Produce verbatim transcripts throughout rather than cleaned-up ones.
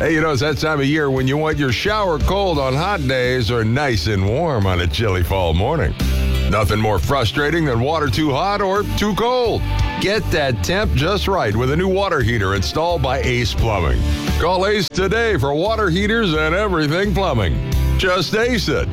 Hey, you know, it's that time of year when you want your shower cold on hot days or nice and warm on a chilly fall morning. Nothing more frustrating than water too hot or too cold. Get that temp just right with a new water heater installed by Ace Plumbing. Call Ace today for water heaters and everything plumbing. Just Ace it.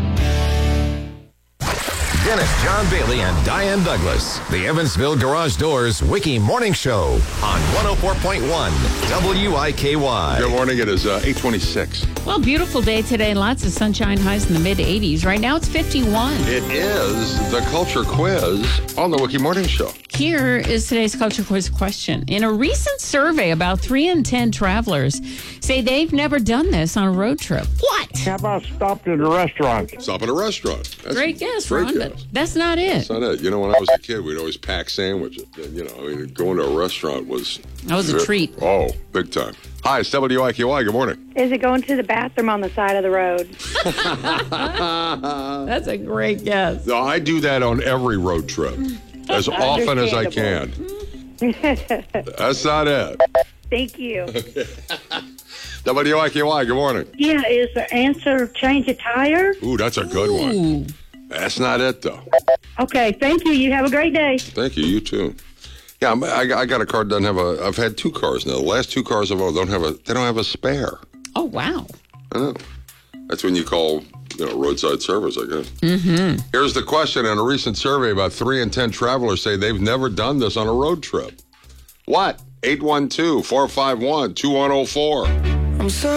Dennis, John Bailey, and Diane Douglas. The Evansville Garage Doors Wiki Morning Show on one oh four point one W I K Y. Good morning. It is uh, eight twenty-six. Well, beautiful day today. Lots of sunshine, highs in the mid eighties. Right now it's fifty-one. It is the Culture Quiz on the Wiki Morning Show. Here is today's Culture Quiz question. In a recent survey, about three in ten travelers say they've never done this on a road trip. What? How about stopped at a restaurant? Stop at a restaurant. That's Great guess, great Ron, guess. but that's not it. That's not it. You know, when I was a kid, we'd always pack sandwiches. And, you know, I mean, going to a restaurant was... That was a treat. Oh, big time. Hi, it's W I K Y. Good morning. Is it going to the bathroom on the side of the road? That's a great guess. No, I do that on every road trip. As often as I can. That's not it. Thank you. W I K Y, good morning. Yeah, is the answer change a tire? Ooh, that's a good Ooh. one. That's not it, though. Okay, thank you. You have a great day. Thank you. You too. Yeah, I'm- I, I got a car that doesn't have a... I've had two cars now. The last two cars I've owned don't have a... They don't have a spare. Oh, wow. I know. That's when you call, you know, roadside service, I guess. Mm-hmm. Here's the question. In a recent survey, about three in ten travelers say they've never done this on a road trip. What? eight one two, four five one, two one oh four. I'm sorry.